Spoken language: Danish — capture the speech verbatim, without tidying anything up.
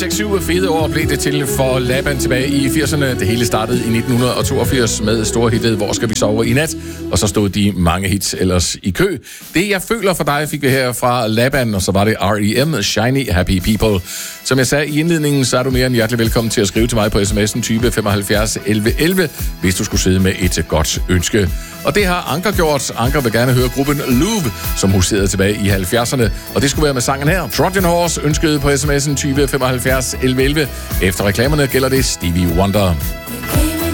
seks syv fede år blev det til for Laban tilbage i firserne. Det hele startede i nitten toogfirs med store hittet Hvor skal vi sove i nat? Og så stod de mange hits ellers i kø. Det jeg føler for dig fik vi her fra Laban, og så var det R E M, Shiny Happy People. Som jeg sagde i indledningen, så er du mere end hjertelig velkommen til at skrive til mig på sms'en tyve femoghalvfjerds elleve elleve, hvis du skulle sidde med et godt ønske. Og det har Anker gjort. Anker vil gerne høre gruppen Louvre, som huserede tilbage i halvfjerdserne. Og det skulle være med sangen her. Trojan Horse ønskede på sms'en tyve femoghalvfjerds elleve elleve. Efter reklamerne gælder det Stevie Wonder.